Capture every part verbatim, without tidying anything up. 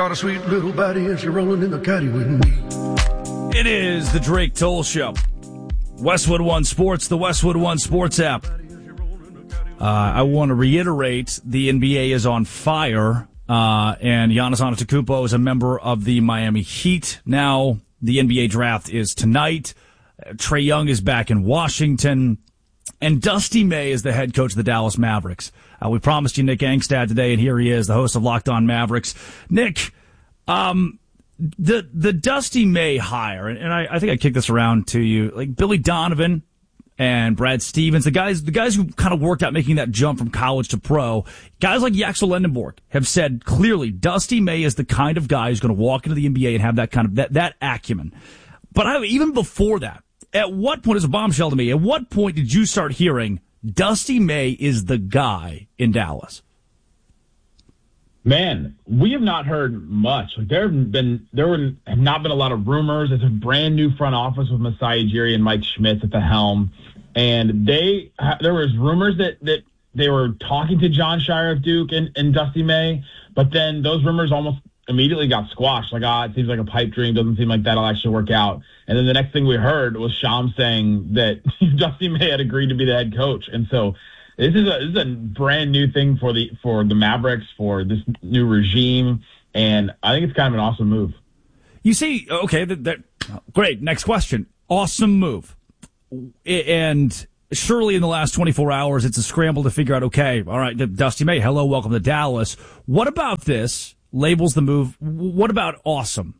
got a sweet little body and she's rolling in the caddy with me. It is the Drake Toll Show. Westwood One Sports, the Westwood One Sports app. Uh, I want to reiterate the N B A is on fire, uh, and Giannis Antetokounmpo is a member of the Miami Heat. Now the N B A draft is tonight. Uh, Trae Young is back in Washington, and Dusty May is the head coach of the Dallas Mavericks. Uh, we promised you Nick Angstad today, and here he is, the host of Locked On Mavericks. Nick, um, the the Dusty May hire, and, and I, I think I kicked this around to you, like Billy Donovan and Brad Stevens, the guys the guys who kind of worked out making that jump from college to pro, guys like Yaxel Lendenborg have said clearly Dusty May is the kind of guy who's going to walk into the N B A and have that kind of that, that acumen. But I, even before that, at what point, is a bombshell to me, at what point did you start hearing Dusty May is the guy in Dallas? Man, we have not heard much. Like there have been, there were, have not been a lot of rumors. It's a brand new front office with Masai Ujiri and Mike Schmitz at the helm, and they there was rumors that that they were talking to John Shire of Duke and, and Dusty May, but then those rumors almost immediately got squashed. Like, ah, it seems like a pipe dream. Doesn't seem like that'll actually work out. And then the next thing we heard was Shams saying that Dusty May had agreed to be the head coach, and so. This is a this is a brand new thing for the for the Mavericks, for this new regime, and I think it's kind of an awesome move. You see, okay, that, that great. Next question. Awesome move, and surely in the last twenty-four hours, it's a scramble to figure out. Okay, all right, Dusty May, hello, welcome to Dallas. What about this? Labels the move. What about awesome?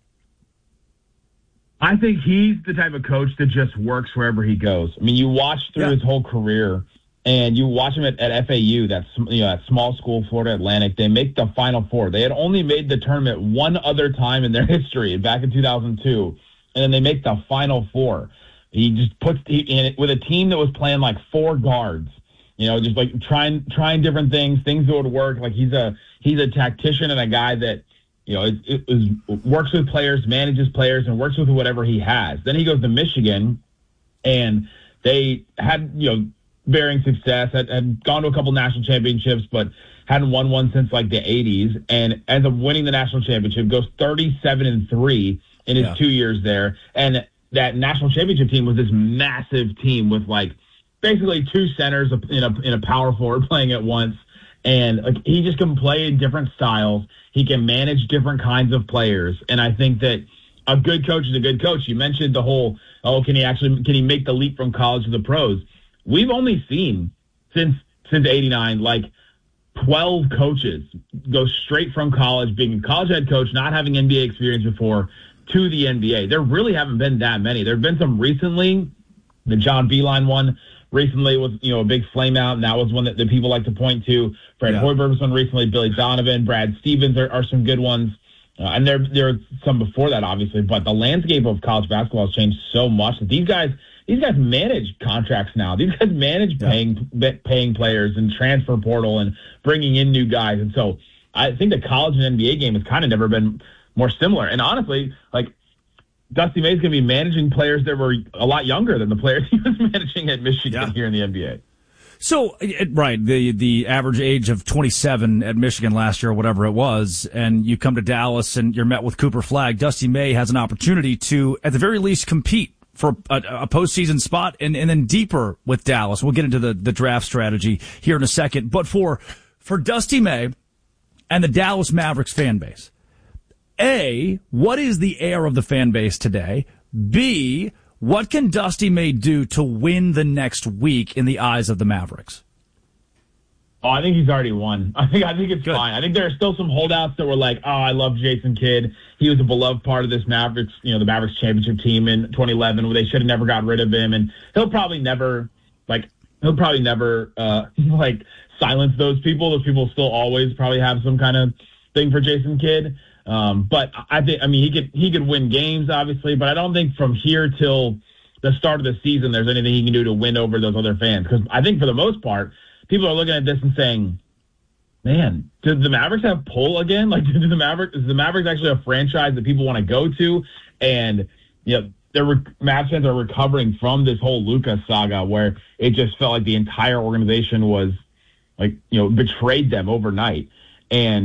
I think he's the type of coach that just works wherever he goes. I mean, you watch through yeah. his whole career. And you watch them at, at F A U, that's, you know, that small school, Florida Atlantic. They make the Final Four. They had only made the tournament one other time in their history, back in two thousand two, and then they make the Final Four. He just puts he, in it with a team that was playing like four guards, you know, just like trying trying different things, things that would work. Like he's a he's a tactician and a guy that, you know, it, it is, works with players, manages players, and works with whatever he has. Then he goes to Michigan, and they had, you know, varying success, had, had gone to a couple national championships, but hadn't won one since like the eighties. And ends up winning the national championship, goes thirty-seven and three in his yeah. two years there. And that national championship team was this massive team with like basically two centers in a in a power forward playing at once. And like he just can play in different styles. He can manage different kinds of players. And I think that a good coach is a good coach. You mentioned the whole, oh, can he actually can he make the leap from college to the pros? We've only seen since since eighty-nine, like twelve coaches go straight from college, being a college head coach, not having N B A experience before, to the N B A. There really haven't been that many. There have been some recently. The John Beilein one recently was, you know, a big flame out, and that was one that, that people like to point to. Fred yeah. Hoiberg was one recently. Billy Donovan, Brad Stevens are, are some good ones. Uh, and there, there are some before that, obviously. But the landscape of college basketball has changed so much that these guys – These guys manage contracts now. These guys manage paying yeah. paying players and transfer portal and bringing in new guys. And so I think the college and N B A game has kind of never been more similar. And honestly, like Dusty May is going to be managing players that were a lot younger than the players he was managing at Michigan yeah. here in the N B A. So, right, the the average age of twenty-seven at Michigan last year, or whatever it was, and you come to Dallas and you're met with Cooper Flagg. Dusty May has an opportunity to, at the very least, compete for a, a postseason spot and, and then deeper with Dallas. We'll get into the, the draft strategy here in a second. But for for Dusty May and the Dallas Mavericks fan base, A, what is the air of the fan base today? B, what can Dusty May do to win the next week in the eyes of the Mavericks? Oh, I think he's already won. I think I think it's Good. fine. I think there are still some holdouts that were like, oh, I love Jason Kidd. He was a beloved part of this Mavericks, you know, the Mavericks championship team in twenty eleven, where they should have never got rid of him. And he'll probably never, like, he'll probably never, uh, like, silence those people. Those people still always probably have some kind of thing for Jason Kidd. Um, but I think, I mean, he could he could win games, obviously, but I don't think from here till the start of the season there's anything he can do to win over those other fans. Because I think for the most part, people are looking at this and saying, man, did the Mavericks have pull again? Like, did the Mavericks, is the Mavericks actually a franchise that people want to go to? And, you know, their Mavs fans are recovering from this whole Luka saga where it just felt like the entire organization was, like, you know, betrayed them overnight. And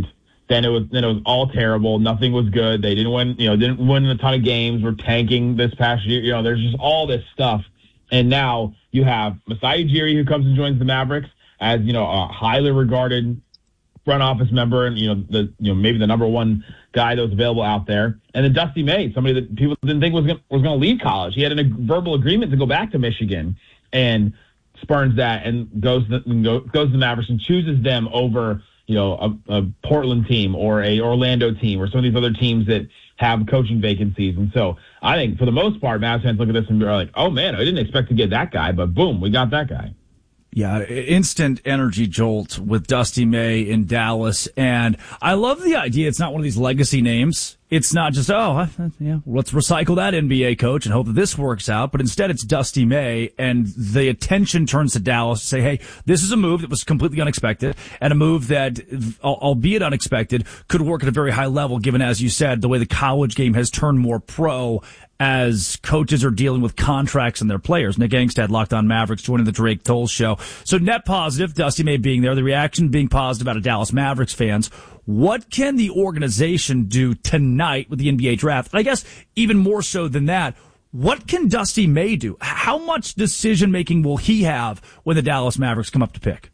then it was then it was all terrible. Nothing was good. They didn't win, you know, didn't win a ton of games. We're tanking this past year. You know, there's just all this stuff. And now you have Masai Ujiri, who comes and joins the Mavericks as, you know, a highly regarded front office member and, you know, the you know maybe the number one guy that was available out there. And then Dusty May, somebody that people didn't think was gonna, was going to leave college. He had a verbal agreement to go back to Michigan and spurns that and goes to, and go, goes to the Mavericks and chooses them over, you know, a, a Portland team or a Orlando team or some of these other teams that have coaching vacancies. And so I think for the most part, Mavs fans look at this and are like, oh man, I didn't expect to get that guy, but boom, we got that guy. Yeah, instant energy jolt with Dusty May in Dallas. And I love the idea. It's not one of these legacy names. It's not just, oh, yeah, let's recycle that N B A coach and hope that this works out. But instead, it's Dusty May, and the attention turns to Dallas to say, hey, this is a move that was completely unexpected, and a move that, albeit unexpected, could work at a very high level, given, as you said, the way the college game has turned more pro as coaches are dealing with contracts and their players. Nick Angstad, Locked On Mavericks, joining the Drake Toll Show. So net positive, Dusty May being there, the reaction being positive out of Dallas Mavericks fans. What can the organization do tonight with the N B A draft? And I guess even more so than that, what can Dusty May do? How much decision-making will he have when the Dallas Mavericks come up to pick?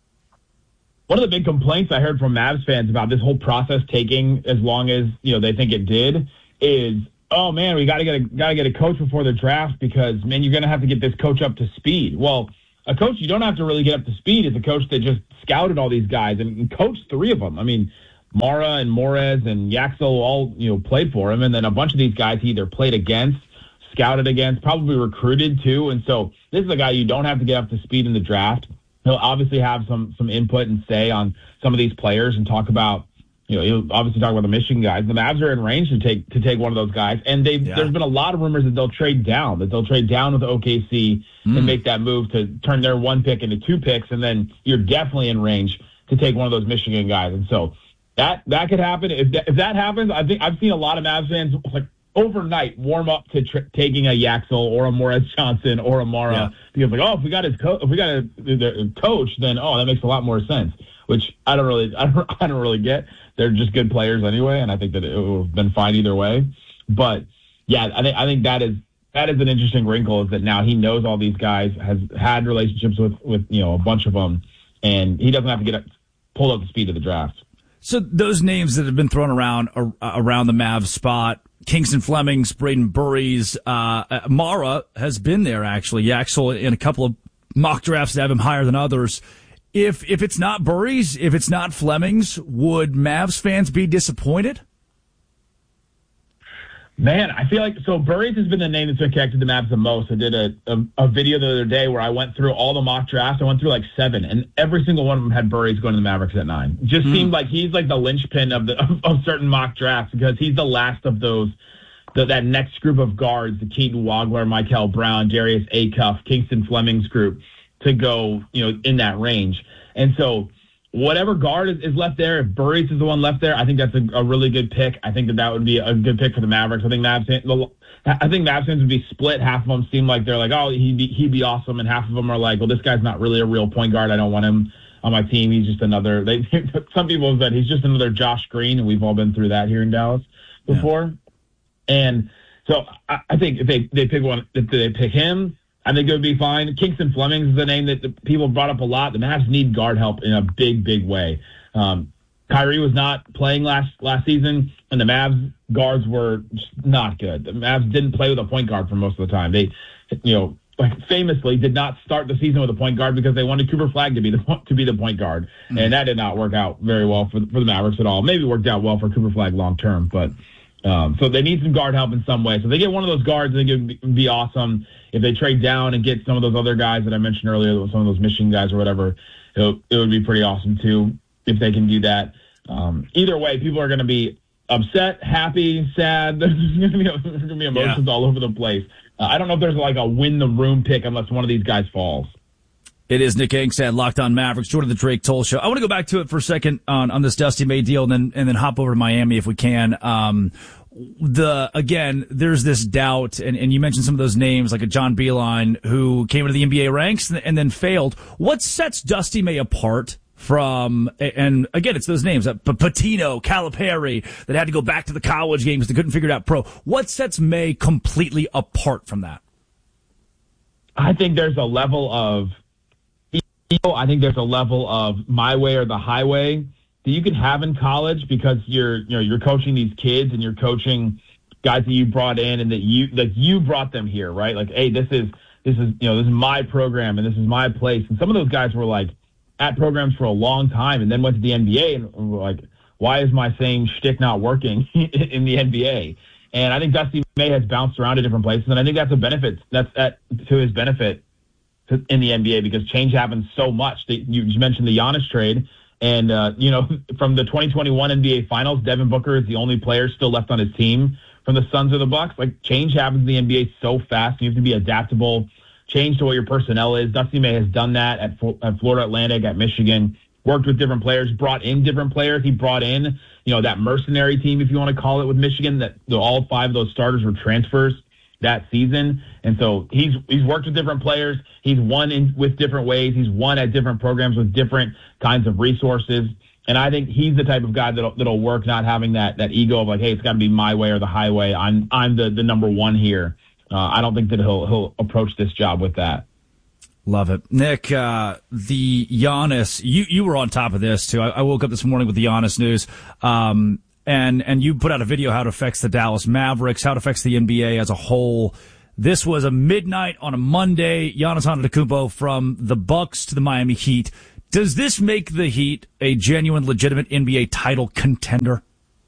One of the big complaints I heard from Mavs fans about this whole process taking as long as, you know, they think it did is, oh man, we got to get a got to get a coach before the draft because, man, you're going to have to get this coach up to speed. Well, a coach you don't have to really get up to speed is a coach that just scouted all these guys and, and coached three of them. I mean, Mara and Morez and Yaxel all, you know, played for him, and then a bunch of these guys he either played against, scouted against, probably recruited too. And so this is a guy you don't have to get up to speed in the draft. He'll obviously have some some input and say on some of these players and talk about, you know, he'll obviously talk about the Michigan guys. The Mavs are in range to take to take one of those guys, and they yeah. there's been a lot of rumors that they'll trade down, that they'll trade down with O K C mm. and make that move to turn their one pick into two picks, and then you're definitely in range to take one of those Michigan guys. And so that that could happen. If that, if that happens, I think I've seen a lot of Mavs fans like overnight warm up to tr- taking a Yaxel or a Morez Johnson or a Mara yeah. because like, oh, if we got his co- if we got a, a coach, then oh, that makes a lot more sense. Which I don't really I don't, I don't really get. They're just good players anyway, and I think that it would have been fine either way. But yeah, I think I think that is that is an interesting wrinkle, is that now he knows all these guys, has had relationships with, with you know a bunch of them, and he doesn't have to get up, pull up the speed of the draft. So those names that have been thrown around uh, around the Mavs spot, Kingston Flemings, Braden Burries, uh, Mara has been there actually. Yaxel in a couple of mock drafts that have him higher than others. If if it's not Burries, if it's not Flemings, would Mavs fans be disappointed? Man, I feel like, so Burries has been the name that's been connected to Mavs the most. I did a, a, a video the other day where I went through all the mock drafts. I went through like seven, and every single one of them had Burries going to the Mavericks at nine. It just mm. seemed like he's like the linchpin of the of, of certain mock drafts because he's the last of those, the, that next group of guards, the Keaton Wagler, Michael Brown, Darius Acuff, Kingston Flemings group, to go, you know, in that range. And so whatever guard is, is left there, if Burries is the one left there, I think that's a, a really good pick. I think that that would be a good pick for the Mavericks. I think Mavs, I think Mavs fans would be split. Half of them seem like they're like, oh, he'd be, he'd be awesome. And half of them are like, well, this guy's not really a real point guard. I don't want him on my team. He's just another, they, some people have said he's just another Josh Green, and we've all been through that here in Dallas before. Yeah. And so I, I think if they, they pick one, if they pick him, I think it would be fine. Kingston Flemings is the name that the people brought up a lot. The Mavs need guard help in a big, big way. Um, Kyrie was not playing last last season, and the Mavs guards were just not good. The Mavs didn't play with a point guard for most of the time. They, you know, like famously did not start the season with a point guard because they wanted Cooper Flagg to be the to be the point guard, mm-hmm. and that did not work out very well for for the Mavericks at all. Maybe it worked out well for Cooper Flagg long term, but. Um, so they need some guard help in some way. So if they get one of those guards, I think it would be awesome. If they trade down and get some of those other guys that I mentioned earlier, some of those Michigan guys or whatever, it, it would be pretty awesome too if they can do that. Um, either way, people are going to be upset, happy, sad. There's going to be, there's gonna be emotions yeah. all over the place. Uh, I don't know if there's like a win the room pick unless one of these guys falls. It is Nick Angstad, Locked On Mavericks, joining the Drake Toll Show. I want to go back to it for a second on, on this Dusty May deal, and then and then hop over to Miami if we can. Um, the again, there's this doubt, and, and you mentioned some of those names, like a John Beilein, who came into the N B A ranks and, and then failed. What sets Dusty May apart from, and again, it's those names, uh, Patino, Calipari, that had to go back to the college games, they couldn't figure it out pro. What sets May completely apart from that? I think there's a level of ego. I think there's a level of my way or the highway that you can have in college because you're, you know, you're coaching these kids and you're coaching guys that you brought in and that you, like you brought them here, right? Like, hey, this is, this is, you know, this is my program and this is my place. And some of those guys were like at programs for a long time and then went to the N B A and were like, why is my same shtick not working in the N B A? And I think Dusty May has bounced around to different places, and I think that's a benefit. That's at, to his benefit to, in the N B A because change happens so much. You just mentioned the Giannis trade, and uh, you know from the twenty twenty-one N B A Finals, Devin Booker is the only player still left on his team from the Suns or the Bucks. Like change happens in the N B A so fast, you have to be adaptable. Change to what your personnel is. Dusty May has done that at, at Florida Atlantic, at Michigan. Worked with different players, brought in different players. He brought in, you know, that mercenary team, if you want to call it, with Michigan, that the, all five of those starters were transfers that season. And so he's he's worked with different players. He's won in with different ways. He's won at different programs with different kinds of resources. And I think he's the type of guy that'll, that'll work, not having that that ego of like, hey, it's got to be my way or the highway. I'm I'm the, the number one here. Uh, I don't think that he'll he'll approach this job with that. Love it. Nick, uh, the Giannis, you, you were on top of this too. I, I woke up this morning with the Giannis news. Um, and, and you put out a video how it affects the Dallas Mavericks, how it affects the N B A as a whole. This was a midnight on a Monday. Giannis Antetokounmpo from the Bucks to the Miami Heat. Does this make the Heat a genuine, legitimate N B A title contender?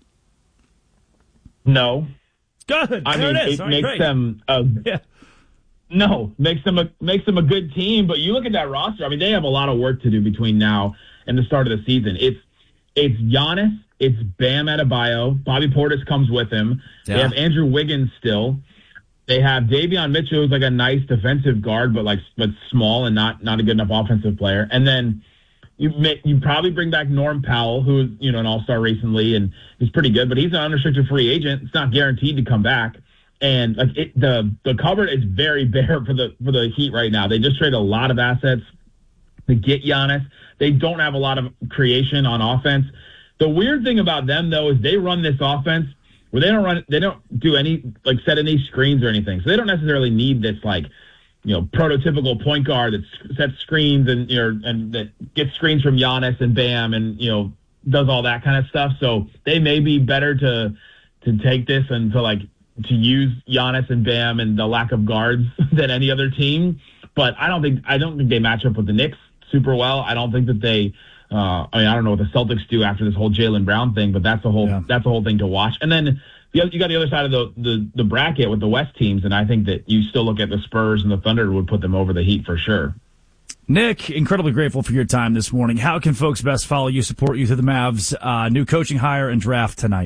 No. Good. I there mean, it is. it All right, makes great. them a, yeah. No, makes them a makes them a good team. But you look at that roster. I mean, they have a lot of work to do between now and the start of the season. It's it's Giannis, it's Bam Adebayo, Bobby Portis comes with him. Yeah. They have Andrew Wiggins still. They have Davion Mitchell, who's like a nice defensive guard, but like but small and not not a good enough offensive player. And then you may, you probably bring back Norm Powell, who's you know an All Star recently and he's pretty good, but he's an unrestricted free agent. It's not guaranteed to come back. And like it, the the cupboard is very bare for the for the Heat right now. They just trade a lot of assets to get Giannis. They don't have a lot of creation on offense. The weird thing about them though is they run this offense where they don't run they don't do any like set any screens or anything. So they don't necessarily need this like you know prototypical point guard that sets screens and you know and that gets screens from Giannis and Bam and you know does all that kind of stuff. So they may be better to to take this and to like. to use Giannis and Bam and the lack of guards than any other team. But I don't think I don't think they match up with the Knicks super well. I don't think that they uh I mean I don't know what the Celtics do after this whole Jaylen Brown thing, but that's a whole yeah. that's a whole thing to watch. And then you got the other side of the, the the bracket with the West teams, and I think that you still look at the Spurs and the Thunder would put them over the Heat for sure. Nick, incredibly grateful for your time this morning. How can folks best follow you, support you through the Mavs uh new coaching hire and draft tonight?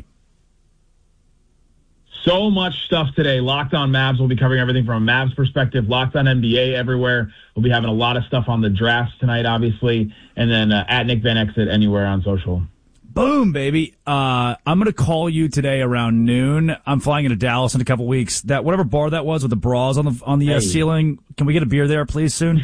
So much stuff today. Locked on Mavs. We'll be covering everything from a Mavs perspective. Locked on N B A everywhere. We'll be having a lot of stuff on the drafts tonight, obviously. And then uh, at Nick Van Exit anywhere on social. Boom, baby. Uh, I'm going to call you today around noon. I'm flying into Dallas in a couple weeks. That whatever bar that was with the bras on the on the hey. uh, ceiling. Can we get a beer there, please, soon?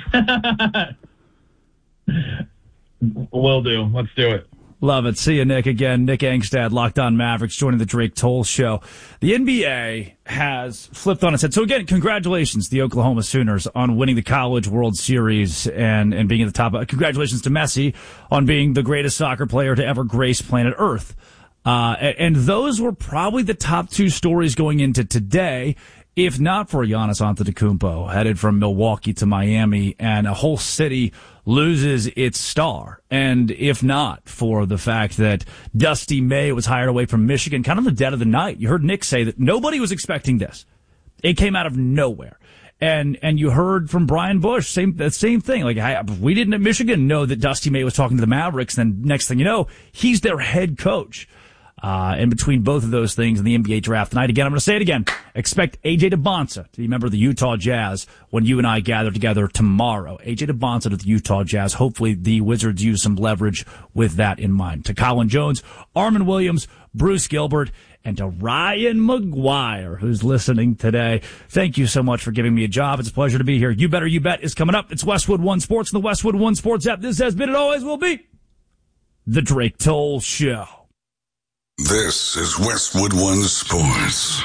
Will do. Let's do it. Love it. See you, Nick. Again, Nick Angstad, Locked On Mavericks, joining the Drake Toll Show. The N B A has flipped on its head. So again, congratulations to the Oklahoma Sooners on winning the College World Series and, and being at the top. Congratulations to Messi on being the greatest soccer player to ever grace planet Earth. Uh, and those were probably the top two stories going into today, if not for Giannis Antetokounmpo, headed from Milwaukee to Miami, and a whole city loses its star. And if not for the fact that Dusty May was hired away from Michigan, kind of the dead of the night. You heard Nick say that nobody was expecting this. It came out of nowhere. And and you heard from Brian Bush, same the same thing. Like, I, we didn't at Michigan know that Dusty May was talking to the Mavericks. Then next thing you know, he's their head coach. Uh, in between both of those things in the N B A draft tonight, again, I'm going to say it again. Expect A J DeBonsa to be a member of the Utah Jazz when you and I gather together tomorrow. A J DeBonsa to the Utah Jazz. Hopefully the Wizards use some leverage with that in mind. To Colin Jones, Armin Williams, Bruce Gilbert, and to Ryan McGuire, who's listening today. Thank you so much for giving me a job. It's a pleasure to be here. You Better You Bet is coming up. It's Westwood One Sports and the Westwood One Sports app. This has been and always will be The Drake Toll Show. This is Westwood One Sports.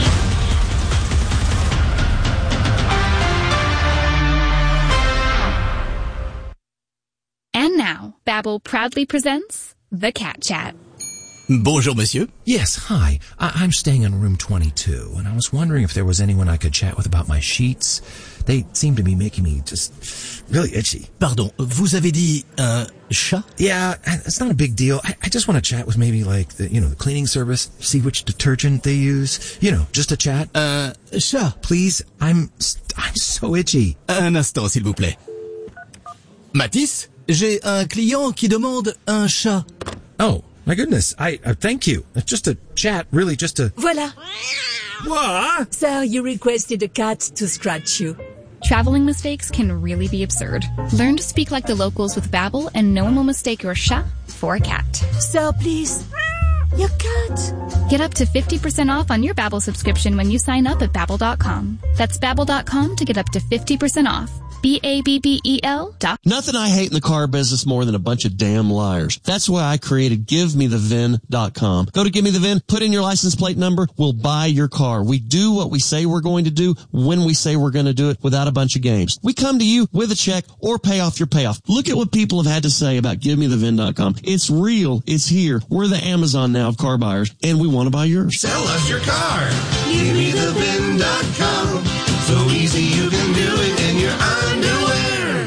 And now, Babbel proudly presents The Cat Chat. Bonjour, monsieur. Yes, hi. I- I'm staying in room twenty-two, and I was wondering if there was anyone I could chat with about my sheets. They seem to be making me just really itchy. Pardon, vous avez dit un chat? Yeah, it's not a big deal. I, I just want to chat with maybe like the, you know, the cleaning service, see which detergent they use. You know, just a chat. Un chat. Please, I'm I'm so itchy. Un instant, s'il vous plaît. Matisse, j'ai un client qui demande un chat. Oh, my goodness. I uh, thank you. Just a chat, really, just a... Voilà. What? Sir, you requested a cat to scratch you. Traveling mistakes can really be absurd. Learn to speak like the locals with Babbel, and no one will mistake your chat for a cat. Sir, please. Your cat. Get up to fifty percent off on your Babbel subscription when you sign up at Babbel dot com. That's Babbel dot com to get up to fifty percent off. B A B B E L dot. Nothing I hate in the car business more than a bunch of damn liars. That's why I created give me the V I N dot com. Go to Give Me The V I N, put in your license plate number, we'll buy your car. We do what we say we're going to do when we say we're going to do it without a bunch of games. We come to you with a check or pay off your payoff. Look at what people have had to say about Give Me The V I N dot com. It's real. It's here. We're the Amazon now of car buyers, and we want to buy yours. Sell us your car. Give me the V I N dot com. So easy you can do it in your underwear.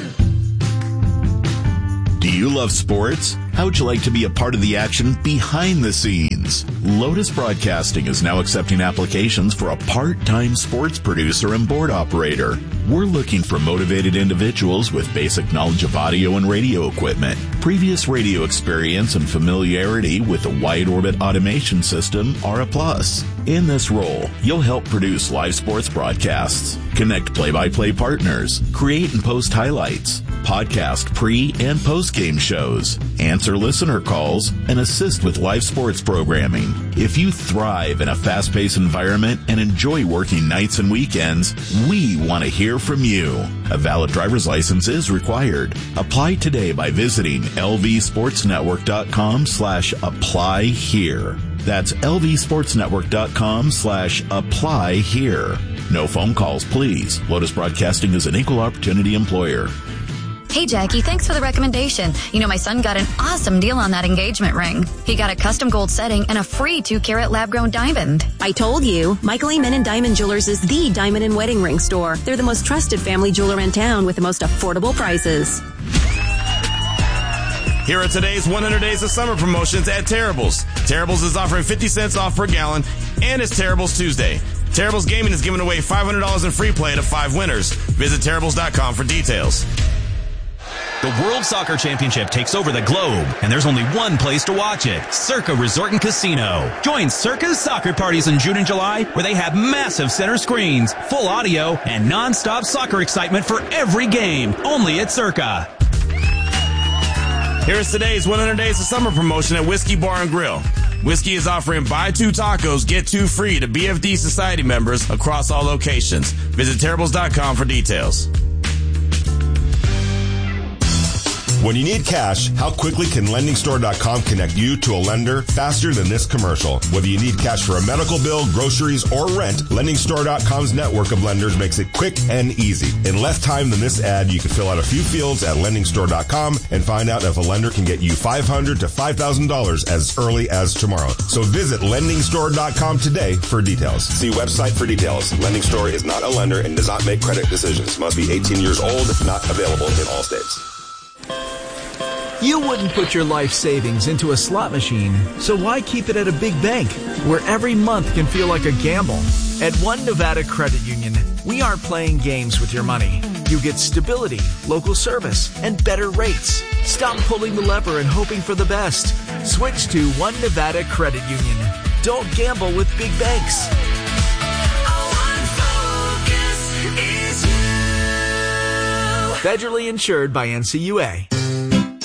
Do you love sports? How would you like to be a part of the action behind the scenes? Lotus Broadcasting is now accepting applications for a part-time sports producer and board operator. We're looking for motivated individuals with basic knowledge of audio and radio equipment, previous radio experience, and familiarity with the wide orbit automation system are a plus. In this role, you'll help produce live sports broadcasts, connect play-by-play partners, create and post highlights, podcast pre- and post-game shows, answer listener calls, and assist with live sports programming. If you thrive in a fast-paced environment and enjoy working nights and weekends, we want to hear from you. A valid driver's license is required. Apply today by visiting lvsportsnetwork.com slash apply here. That's lvsportsnetwork.com slash apply here. No phone calls, please. Lotus Broadcasting is an equal opportunity employer. Hey, Jackie, thanks for the recommendation. You know, my son got an awesome deal on that engagement ring. He got a custom gold setting and a free two-carat lab-grown diamond. I told you, Michael Amen Diamond Jewelers is the diamond and wedding ring store. They're the most trusted family jeweler in town with the most affordable prices. Here are today's one hundred Days of Summer promotions at Terrible's. Terrible's is offering fifty cents off per gallon, and it's Terrible's Tuesday. Terrible's Gaming is giving away five hundred dollars in free play to five winners. Visit Terrible's dot com for details. The World Soccer Championship takes over the globe, and there's only one place to watch it, Circa Resort and Casino. Join Circa's soccer parties in June and July, where they have massive center screens, full audio, and non-stop soccer excitement for every game, only at Circa. Here's today's one hundred Days of Summer promotion at Whiskey Bar and Grill. Whiskey is offering buy two tacos, get two free to B F D Society members across all locations. Visit Terrible's dot com for details. When you need cash, how quickly can lending store dot com connect you to a lender faster than this commercial? Whether you need cash for a medical bill, groceries, or rent, lending store dot com's network of lenders makes it quick and easy. In less time than this ad, you can fill out a few fields at lending store dot com and find out if a lender can get you five hundred dollars to five thousand dollars as early as tomorrow. So visit lending store dot com today for details. See website for details. Lending Store is not a lender and does not make credit decisions. Must be eighteen years old, not available in all states. You wouldn't put your life savings into a slot machine, so why keep it at a big bank, where every month can feel like a gamble? At One Nevada Credit Union, we aren't playing games with your money. You get stability, local service, and better rates. Stop pulling the lever and hoping for the best. Switch to One Nevada Credit Union. Don't gamble with big banks. Federally insured by N C U A.